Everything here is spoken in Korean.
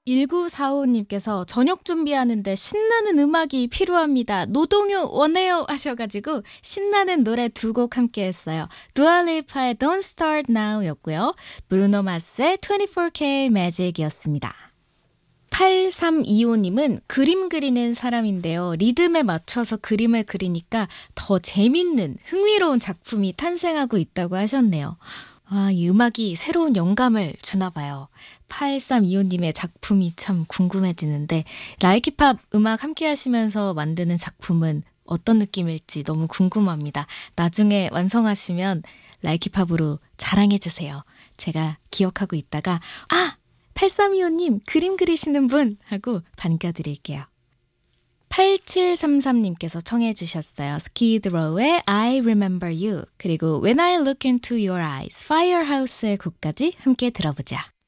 1945님께서 저녁 준비하는데 신나는 음악이 필요합니다. 노동요 원해요 하셔가지고 신나는 노래 두 곡 함께 했어요. 두아리파의 Don't Start Now 였고요. 브루노 마스의 24K Magic이었습니다. 8325님은 그림 그리는 사람인데요. 리듬에 맞춰서 그림을 그리니까 더 재밌는 흥미로운 작품이 탄생하고 있다고 하셨네요. 이 음악이 새로운 영감을 주나 봐요. 8325님의 작품이 참 궁금해지는데 라이키팝 음악 함께 하시면서 만드는 작품은 어떤 느낌일지 너무 궁금합니다. 나중에 완성하시면 라이키팝으로 자랑해주세요. 제가 기억하고 있다가 8325님 그림 그리시는 분 하고 반겨드릴게요. 8733님께서 청해 주셨어요. 스키드 로우의 I Remember You 그리고 When I Look Into Your Eyes, Firehouse의 곡까지 함께 들어보자.